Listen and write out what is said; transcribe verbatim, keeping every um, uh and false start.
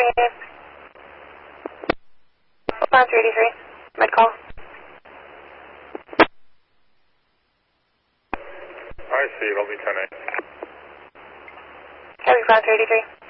Negative. Response three eighty-three. Med call. I see, it'll be ten eight. Copy, response three eighty-three.